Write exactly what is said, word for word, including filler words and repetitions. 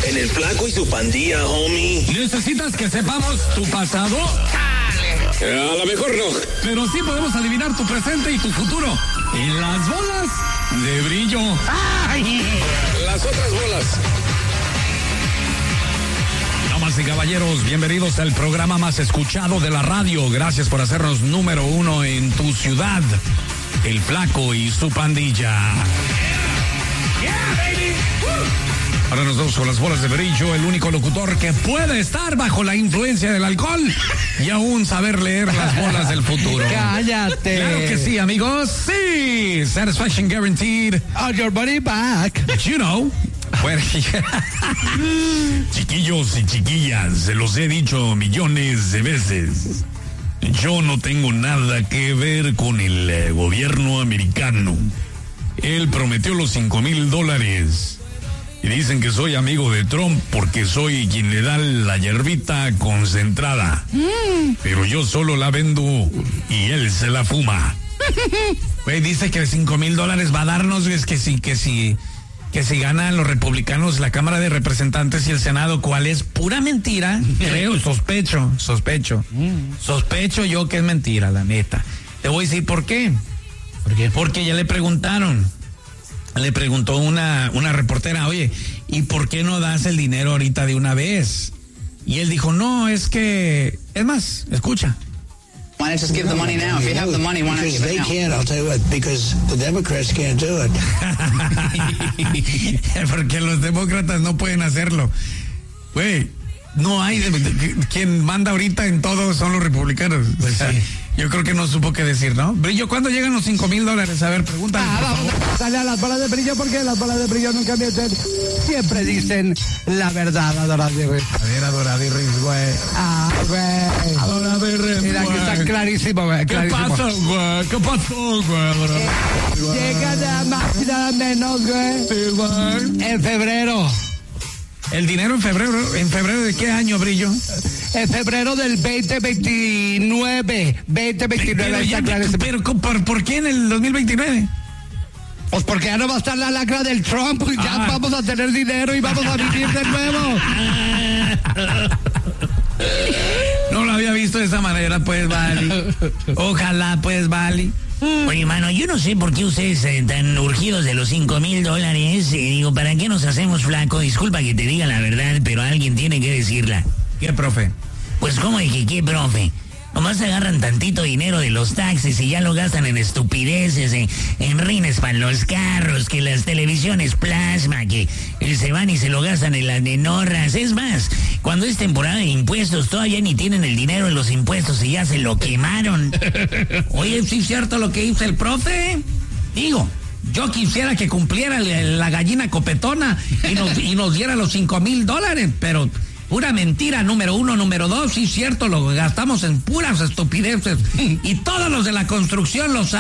En el Flaco y su Pandilla, homie. ¿Necesitas que sepamos tu pasado? A lo mejor no. Pero sí podemos adivinar tu presente y tu futuro. En las bolas de brillo. ¡Ay! Las otras bolas. Damas y caballeros, bienvenidos al programa más escuchado de la radio. Gracias por hacernos número uno en tu ciudad. El Flaco y su Pandilla. Yeah, baby. Uh. Ahora nos vamos con las bolas de brillo, el único locutor que puede estar bajo la influencia del alcohol y aún saber leer las bolas del futuro. ¡Cállate! Claro que sí, amigos. Sí. Satisfaction guaranteed. On your money back. You know. Bueno, chiquillos y chiquillas, se los he dicho millones de veces. Yo no tengo nada que ver con el eh, gobierno americano. Él prometió los cinco mil dólares. Y dicen que soy amigo de Trump porque soy quien le da la hierbita concentrada. Mm. Pero yo solo la vendo y él se la fuma. Güey, dice que cinco mil dólares va a darnos, es que sí, que sí. Que si ganan los republicanos la Cámara de Representantes y el Senado, ¿cuál es? Pura mentira, creo, sospecho, sospecho. Sospecho yo que es mentira, la neta. Te voy a decir por qué. ¿Por qué? Porque ya le preguntaron. Le preguntó una, una reportera, oye, ¿y por qué no das el dinero ahorita de una vez? Y él dijo, no, es que... Es más, escucha. Why not just give the money now? If you have the money, why not give it now? Because they can't, I'll tell you what, because the Democrats can't do it. Porque los demócratas no pueden hacerlo. Güey, no hay... Quien manda ahorita en todo son los republicanos. Pues sí. Yo creo que no supo qué decir, ¿no? Brillo, ¿cuándo llegan los cinco mil dólares? A ver, pregúntale, Ah, por vamos favor. a darle a las bolas de brillo porque las bolas de brillo nunca mienten. Siempre dicen la verdad, Adorable, güey. A ver, Adoradirris, güey. Ah, güey. Adoradirris, Mira que está clarísimo, güey. ¿Qué Clarísimo. pasó, güey? ¿Qué pasó, güey? Adoradirris, güey? Llega nada más y nada menos, güey. Sí, güey. En febrero. ¿El dinero en febrero? ¿En febrero de qué año, Brillo? En febrero del veinte veintinueve. veinte veintinueve, Pero, está ya, clarísimo. pero ¿por, ¿por qué en el dos mil veintinueve? Pues porque ya no va a estar la lacra del Trump y ya Ah. vamos a tener dinero y vamos a vivir de nuevo. No lo había visto de esa manera, pues, Vali. Ojalá, pues, Vali. Oye, mano, yo no sé por qué ustedes eh, tan urgidos de los cinco mil dólares. Eh, digo, ¿para qué nos hacemos flaco? Disculpa que te diga la verdad, pero alguien tiene que decirla. ¿Qué, profe? Pues, ¿cómo dije qué, profe? Nomás agarran tantito dinero de los taxis y ya lo gastan en estupideces, en, en rines para los carros, que las televisiones plasma, que eh, se van y se lo gastan en las nenorras. Es más, cuando es temporada de impuestos, todavía ni tienen el dinero en los impuestos y ya se lo quemaron. Oye, ¿sí es cierto lo que dice el profe? Digo, yo quisiera que cumpliera la, la gallina copetona y nos, y nos diera los cinco mil dólares, pero... Pura mentira, número uno, número dos, sí, cierto, lo gastamos en puras estupideces. Y todos los de la construcción los